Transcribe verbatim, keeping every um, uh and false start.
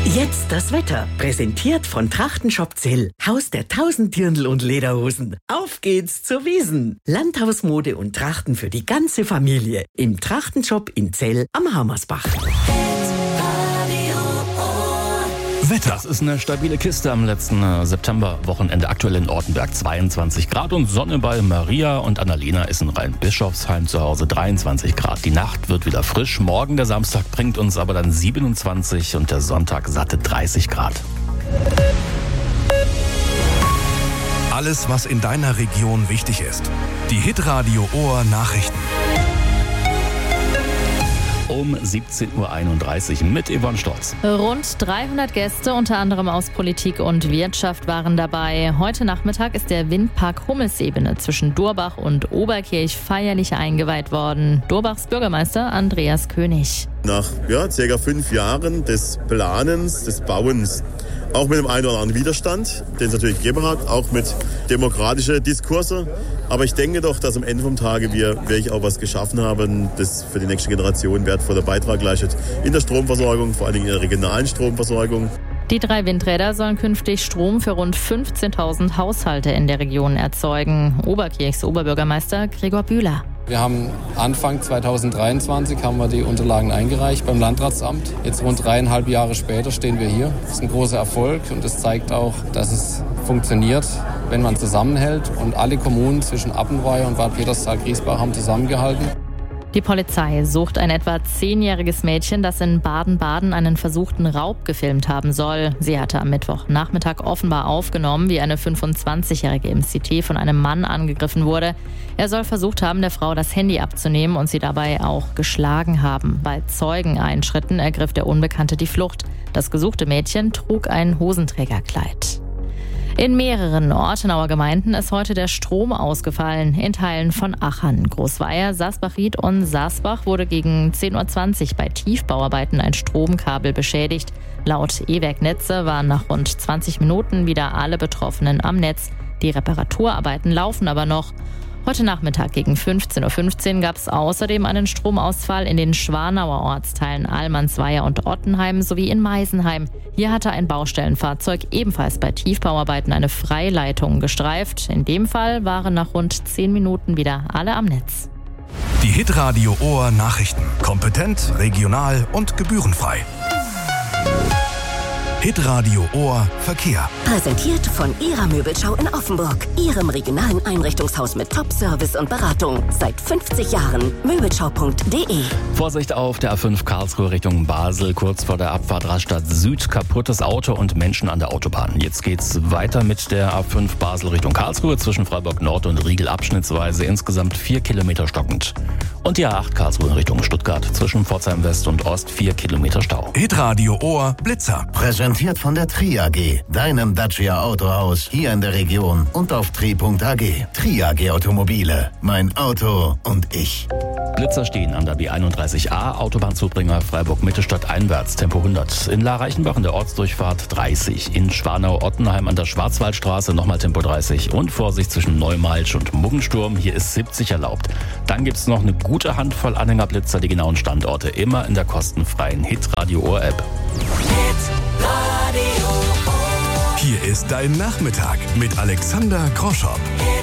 Jetzt das Wetter. Präsentiert von Trachtenshop Zell. Haus der tausend Dirndl und Lederhosen. Auf geht's zur Wiesn. Landhausmode und Trachten für die ganze Familie. Im Trachtenshop in Zell am Hammersbach. Wetter. Das ist eine stabile Kiste am letzten äh, September-Wochenende. Aktuell in Ortenberg zweiundzwanzig Grad und Sonne bei Maria und Annalena ist in Rhein-Bischofsheim zu Hause dreiundzwanzig Grad. Die Nacht wird wieder frisch. Morgen, der Samstag, bringt uns aber dann siebenundzwanzig und der Sonntag satte dreißig Grad. Alles, was in deiner Region wichtig ist. Die Hitradio Ohr Nachrichten. Um siebzehn Uhr einunddreißig mit Yvonne Stolz. Rund dreihundert Gäste, unter anderem aus Politik und Wirtschaft, waren dabei. Heute Nachmittag ist der Windpark Hummelsebene zwischen Durbach und Oberkirch feierlich eingeweiht worden. Durbachs Bürgermeister Andreas König. Nach ja, circa fünf Jahren des Planens, des Bauens, auch mit dem einen oder anderen Widerstand, den es natürlich gegeben hat, auch mit demokratischen Diskurse. Aber ich denke doch, dass am Ende vom Tage wir wirklich auch was geschaffen haben, das für die nächste Generation wertvoller Beitrag leistet in der Stromversorgung, vor allem in der regionalen Stromversorgung. Die drei Windräder sollen künftig Strom für rund fünfzehntausend Haushalte in der Region erzeugen. Oberkirchs Oberbürgermeister Gregor Bühler. Wir haben Anfang zweitausenddreiundzwanzig haben wir die Unterlagen eingereicht beim Landratsamt. Jetzt rund dreieinhalb Jahre später stehen wir hier. Das ist ein großer Erfolg und es zeigt auch, dass es funktioniert, wenn man zusammenhält. Und alle Kommunen zwischen Appenweier und Bad Peterstal-Griesbach haben zusammengehalten. Die Polizei sucht ein etwa zehnjähriges Mädchen, das in Baden-Baden einen versuchten Raub gefilmt haben soll. Sie hatte am Mittwochnachmittag offenbar aufgenommen, wie eine fünfundzwanzigjährige im C T von einem Mann angegriffen wurde. Er soll versucht haben, der Frau das Handy abzunehmen und sie dabei auch geschlagen haben. Bei Zeugeneinschritten ergriff der Unbekannte die Flucht. Das gesuchte Mädchen trug ein Hosenträgerkleid. In mehreren Ortenauer Gemeinden ist heute der Strom ausgefallen. In Teilen von Achern, Großweier, Sasbachried und Sasbach wurde gegen zehn Uhr zwanzig bei Tiefbauarbeiten ein Stromkabel beschädigt. Laut E-Werk Netze waren nach rund zwanzig Minuten wieder alle Betroffenen am Netz. Die Reparaturarbeiten laufen aber noch. Heute Nachmittag gegen fünfzehn Uhr fünfzehn gab es außerdem einen Stromausfall in den Schwanauer Ortsteilen Allmannsweier und Ottenheim sowie in Meisenheim. Hier hatte ein Baustellenfahrzeug ebenfalls bei Tiefbauarbeiten eine Freileitung gestreift. In dem Fall waren nach rund zehn Minuten wieder alle am Netz. Die Hitradio Ohr Nachrichten. Kompetent, regional und gebührenfrei. Hitradio Ohr Verkehr. Präsentiert von Ihrer Möbelschau in Offenburg. Ihrem regionalen Einrichtungshaus mit Top-Service und Beratung. Seit fünfzig Jahren. Möbelschau punkt de. Vorsicht auf der A fünf Karlsruhe Richtung Basel, kurz vor der Abfahrt Rastatt Süd. Kaputtes Auto und Menschen an der Autobahn. Jetzt geht's weiter mit der A fünf Basel Richtung Karlsruhe zwischen Freiburg Nord und Riegel abschnittsweise. Insgesamt vier Kilometer stockend. Und die A acht Karlsruhe Richtung Stuttgart zwischen Pforzheim West und Ost vier Kilometer Stau. Hitradio Ohr Blitzer. Präsentiert von der Tri A G, deinem Dacia Autohaus hier in der Region und auf tri punkt a g. Tri A G Automobile, mein Auto und ich. Blitzer stehen an der B einunddreißig A, Autobahnzubringer Freiburg-Mitte-Stadt einwärts, Tempo hundert. In La-Reichenbach in der Ortsdurchfahrt dreißig. In Schwanau-Ottenheim an der Schwarzwaldstraße nochmal Tempo dreißig. Und Vorsicht zwischen Neumalsch und Muggensturm, hier ist siebzig erlaubt. Dann gibt's noch eine gute Handvoll Anhängerblitzer, die genauen Standorte immer in der kostenfreien Hitradio Ohr App. Hier ist dein Nachmittag mit Alexander Groschopp.